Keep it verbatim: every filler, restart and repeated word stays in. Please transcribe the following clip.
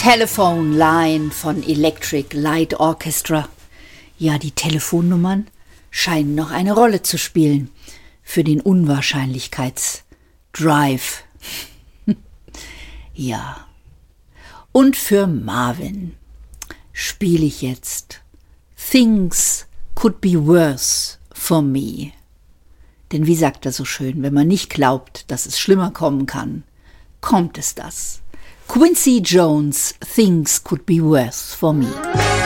Telephone Line von Electric Light Orchestra. Ja, die Telefonnummern scheinen noch eine Rolle zu spielen für den Unwahrscheinlichkeitsdrive. Ja. Und für Marvin spiele ich jetzt Things Could Be Worse for Me. Denn wie sagt er so schön, wenn man nicht glaubt, dass es schlimmer kommen kann, kommt es das. Quincy Jones, Things Could Be Worse for Me.